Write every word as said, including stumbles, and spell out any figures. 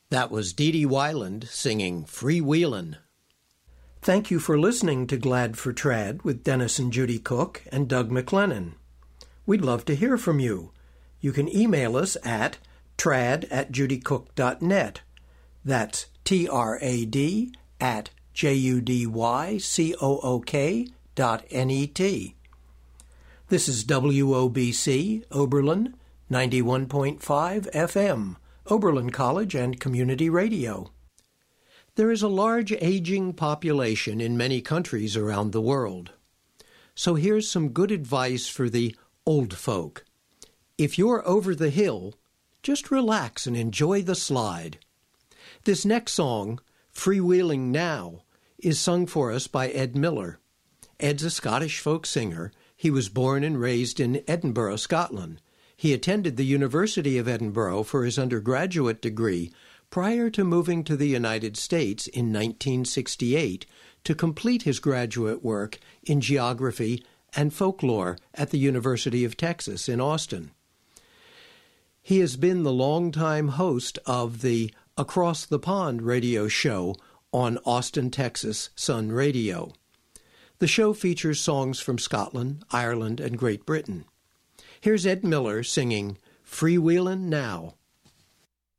That was Dee Dee Weiland singing Freewheelin'. Thank you for listening to Glad for Trad with Dennis and Judy Cook and Doug McLennan. We'd love to hear from you. You can email us at trad at judycook dot net. That's T R A D at J U D Y C O O K dot N E T. This is W O B C, Oberlin, ninety-one point five F M, Oberlin College and Community Radio. There is a large aging population in many countries around the world. So here's some good advice for the old folk. If you're over the hill, just relax and enjoy the slide. This next song, Freewheeling Now, is sung for us by Ed Miller. Ed's a Scottish folk singer. He was born and raised in Edinburgh, Scotland. He attended the University of Edinburgh for his undergraduate degree prior to moving to the United States in nineteen sixty-eight to complete his graduate work in geography and folklore at the University of Texas in Austin. He has been the longtime host of the Across the Pond radio show on Austin, Texas Sun Radio. The show features songs from Scotland, Ireland, and Great Britain. Here's Ed Miller singing Freewheelin' Now.